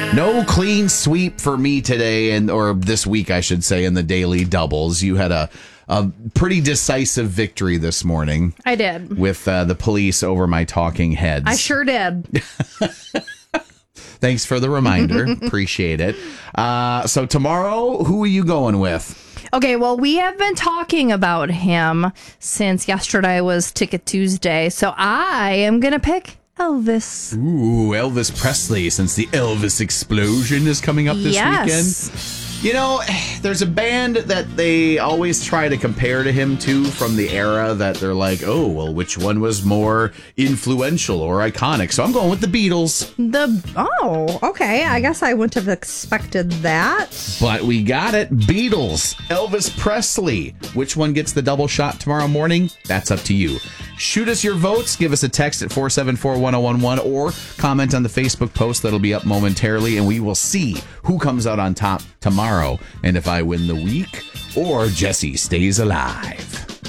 No clean sweep for me today, or this week, I should say, in the daily doubles. You had a pretty decisive victory this morning. I did. With the police over my talking heads. I sure did. Thanks for the reminder. Appreciate it. So tomorrow, who are you going with? Okay, well, we have been talking about him since yesterday was Ticket Tuesday, so I am going to pick Elvis. Ooh, Elvis Presley, since the Elvis explosion is coming up this weekend. You know, there's a band that they always try to compare to him to from the era that they're like, oh, well, which one was more influential or iconic? So I'm going with the Beatles. Okay. I guess I wouldn't have expected that. But we got it. Beatles, Elvis Presley. Which one gets the double shot tomorrow morning? That's up to you. Shoot us your votes. Give us a text at 474-1011 or comment on the Facebook post that'll be up momentarily, and we will see who comes out on top tomorrow and if I win the week or Jesse stays alive.